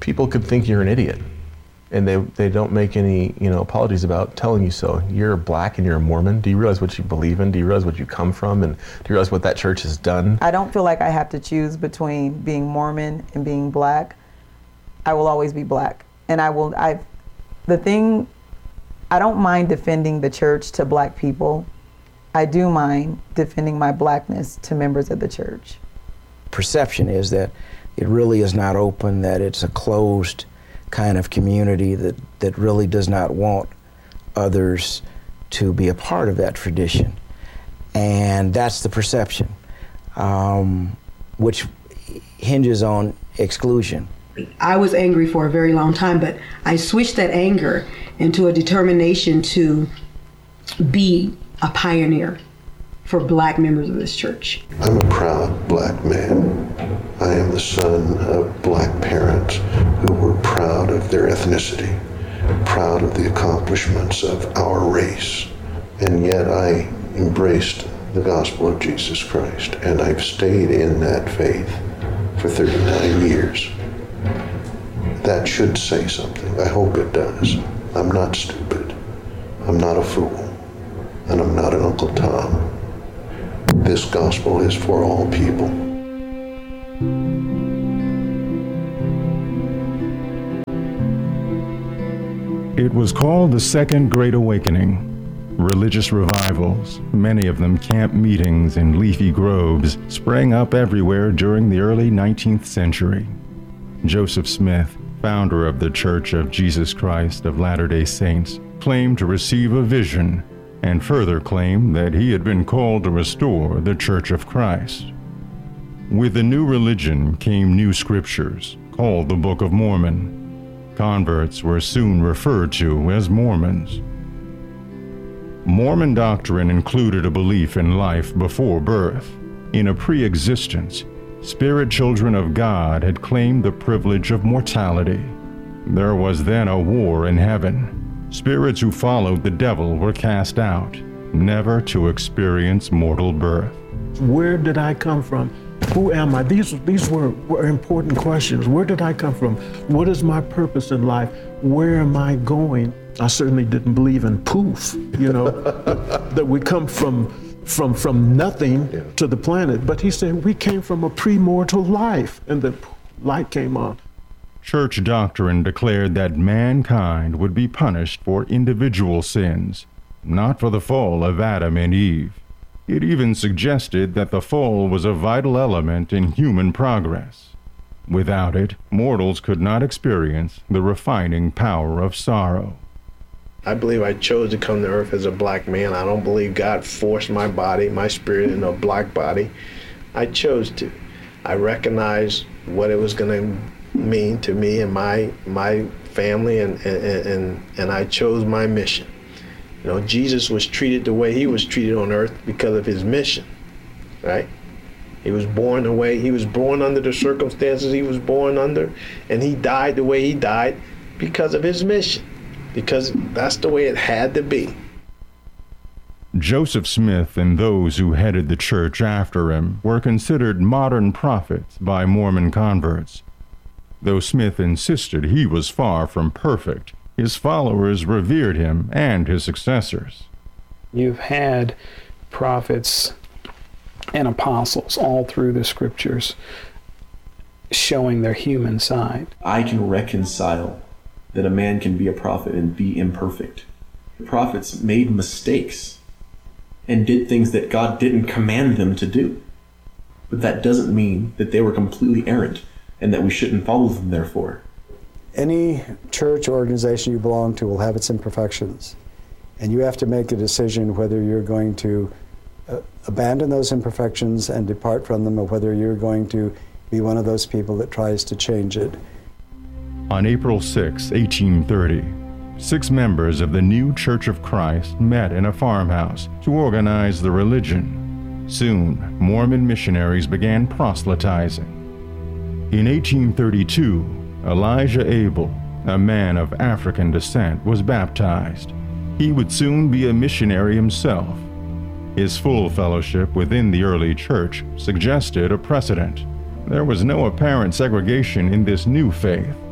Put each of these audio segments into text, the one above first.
people could think you're an idiot. And they don't make any, apologies about telling you so. You're black and you're a Mormon. Do you realize what you believe in? Do you realize what you come from? And do you realize what that church has done? I don't feel like I have to choose between being Mormon and being black. I will always be black. And I don't mind defending the church to black people. I do mind defending my blackness to members of the church. Perception is that it really is not open, that it's a closed kind of community that really does not want others to be a part of that tradition. And that's the perception, which hinges on exclusion. I was angry for a very long time, but I switched that anger into a determination to be a pioneer for black members of this church. I'm a proud black man. I am the son of black parents who were proud of their ethnicity, proud of the accomplishments of our race, and yet I embraced the gospel of Jesus Christ, and I've stayed in that faith for 39 years. That should say something. I hope it does. I'm not stupid. I'm not a fool. And I'm not an Uncle Tom. This gospel is for all people. It was called the Second Great Awakening. Religious revivals, many of them camp meetings in leafy groves, sprang up everywhere during the early 19th century. Joseph Smith, founder of the Church of Jesus Christ of Latter-day Saints, claimed to receive a vision and further claimed that he had been called to restore the Church of Christ. With the new religion came new scriptures, called the Book of Mormon. Converts were soon referred to as Mormons. Mormon doctrine included a belief in life before birth. In a pre-existence, spirit children of God had claimed the privilege of mortality. There was then a war in heaven. Spirits who followed the devil were cast out, never to experience mortal birth. Where did I come from? Who am I? These were important questions. Where did I come from? What is my purpose in life? Where am I going? I certainly didn't believe in poof, that we come from nothing to the planet. But he said we came from a pre-mortal life, and then light came on. Church doctrine declared that mankind would be punished for individual sins, not for the fall of Adam and Eve. It even suggested that the fall was a vital element in human progress. Without it, mortals could not experience the refining power of sorrow. I believe I chose to come to earth as a black man. I don't believe God forced my body, my spirit in a black body. I chose to. I recognized what it was going to mean to me and my family, and I chose my mission. Jesus was treated the way he was treated on earth because of his mission, right? He was born under the circumstances he was born under, and he died the way he died because of his mission, because that's the way it had to be. Joseph Smith and those who headed the church after him were considered modern prophets by Mormon converts. Though Smith insisted he was far from perfect, his followers revered him and his successors. You've had prophets and apostles all through the scriptures showing their human side. I can reconcile that a man can be a prophet and be imperfect. The prophets made mistakes and did things that God didn't command them to do. But that doesn't mean that they were completely errant and that we shouldn't follow them therefore. Any church or organization you belong to will have its imperfections, and you have to make a decision whether you're going to abandon those imperfections and depart from them, or whether you're going to be one of those people that tries to change it. On April 6, 1830, 6 members of the new Church of Christ met in a farmhouse to organize the religion. Soon, Mormon missionaries began proselytizing. In 1832, Elijah Abel, a man of African descent, was baptized. He would soon be a missionary himself. His full fellowship within the early church suggested a precedent. There was no apparent segregation in this new faith.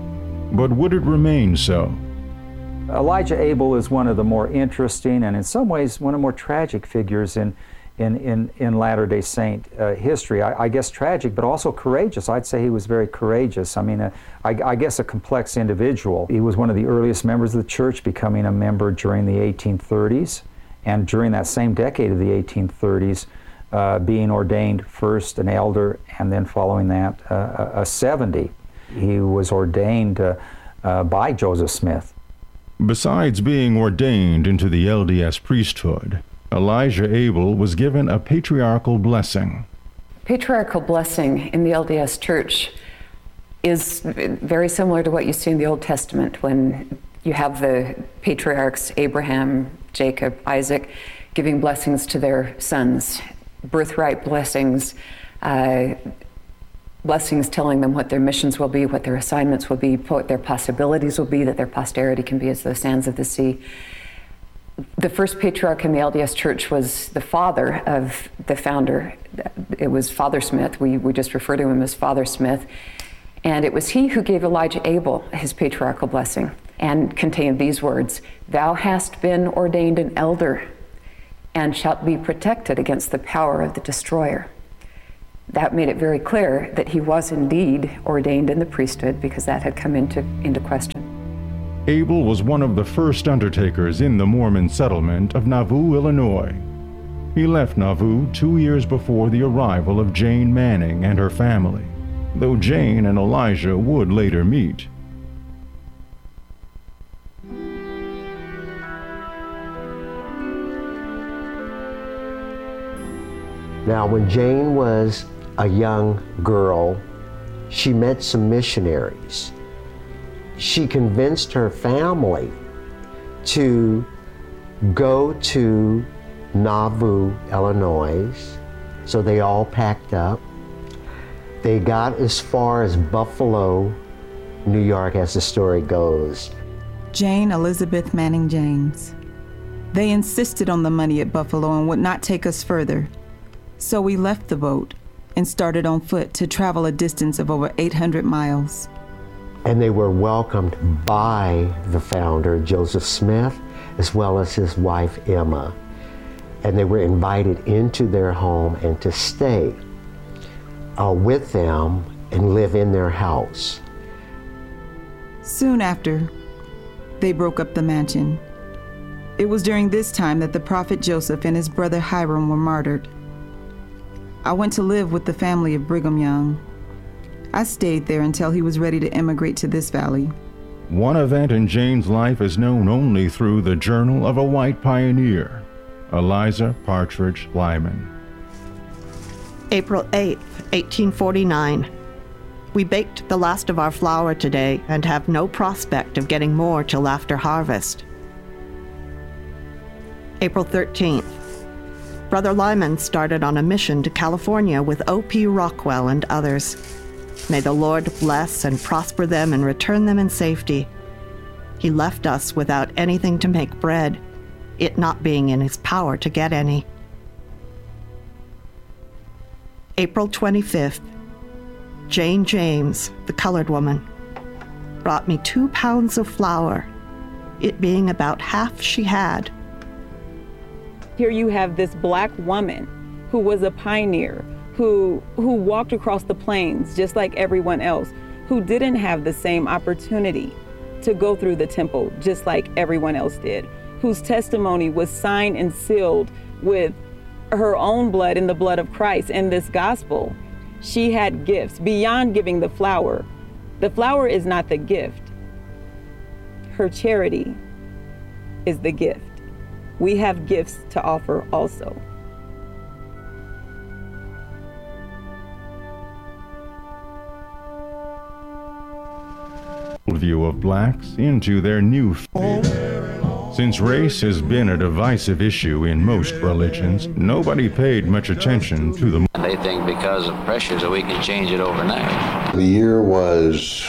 But would it remain so? Elijah Abel is one of the more interesting and in some ways one of the more tragic figures in Latter-day Saint history. I guess tragic, but also courageous. I'd say he was very courageous. I mean, I guess a complex individual. He was one of the earliest members of the church, becoming a member during the 1830s, and during that same decade of the 1830s, being ordained first an elder, and then following that a 70. He was ordained by Joseph Smith. Besides being ordained into the LDS priesthood, Elijah Abel was given a patriarchal blessing. Patriarchal blessing in the LDS Church is very similar to what you see in the Old Testament when you have the patriarchs Abraham, Jacob, Isaac giving blessings to their sons, birthright blessings, blessings telling them what their missions will be, what their assignments will be, what their possibilities will be, that their posterity can be as the sands of the sea. The first patriarch in the LDS Church was the father of the founder. It was Father Smith. We just refer to him as Father Smith. And it was he who gave Elijah Abel his patriarchal blessing and contained these words, "Thou hast been ordained an elder and shalt be protected against the power of the destroyer." That made it very clear that he was indeed ordained in the priesthood, because that had come into question. Abel was one of the first undertakers in the Mormon settlement of Nauvoo, Illinois. He left Nauvoo 2 years before the arrival of Jane Manning and her family, though Jane and Elijah would later meet. Now, when Jane was a young girl, she met some missionaries. She convinced her family to go to Nauvoo, Illinois. So they all packed up. They got as far as Buffalo, New York, as the story goes. Jane Elizabeth Manning James. They insisted on the money at Buffalo and would not take us further. So we left the boat and started on foot to travel a distance of over 800 miles. And they were welcomed by the founder, Joseph Smith, as well as his wife, Emma. And they were invited into their home and to stay with them and live in their house. Soon after, they broke up the mansion. It was during this time that the prophet Joseph and his brother Hiram were martyred. I went to live with the family of Brigham Young. I stayed there until he was ready to immigrate to this valley. One event in Jane's life is known only through the Journal of a White Pioneer, Eliza Partridge Lyman. April 8th, 1849. We baked the last of our flour today and have no prospect of getting more till after harvest. April 13th. Brother Lyman started on a mission to California with O.P. Rockwell and others. May the Lord bless and prosper them and return them in safety. He left us without anything to make bread, it not being in his power to get any. April 25th. Jane James, the colored woman, brought me 2 pounds of flour, it being about half she had. Here you have this black woman who was a pioneer, who walked across the plains just like everyone else, who didn't have the same opportunity to go through the temple just like everyone else did, whose testimony was signed and sealed with her own blood and the blood of Christ and this gospel. She had gifts beyond giving the flour. The flour is not the gift. Her charity is the gift. We have gifts to offer also. View of blacks into their new Since race has been a divisive issue in most religions, nobody paid much attention to them. They think because of pressures that we can change it overnight. The year was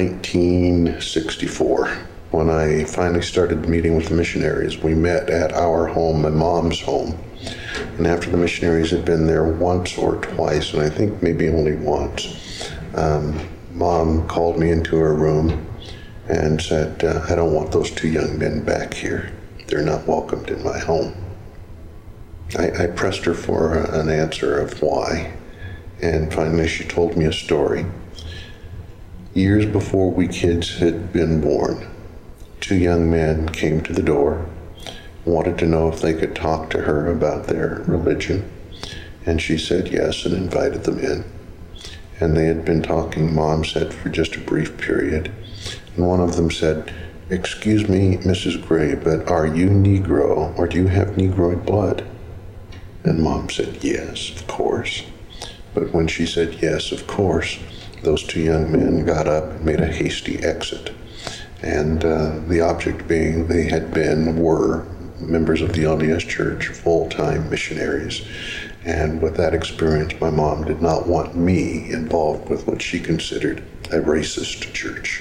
1964 when I finally started meeting with the missionaries. We met at our home, my mom's home. And after the missionaries had been there once or twice, and I think maybe only once, Mom called me into her room and said, I don't want those two young men back here. They're not welcomed in my home. I pressed her for an answer of why, and finally she told me a story. Years before we kids had been born, two young men came to the door, wanted to know if they could talk to her about their religion, and she said yes and invited them in. And they had been talking, Mom said, for just a brief period. And one of them said, "Excuse me, Mrs. Gray, but are you Negro, or do you have Negroid blood?" And Mom said, "Yes, of course." But when she said yes, of course, those two young men got up and made a hasty exit. And the object being they were members of the LDS Church, full-time missionaries. And with that experience, my mom did not want me involved with what she considered a racist church.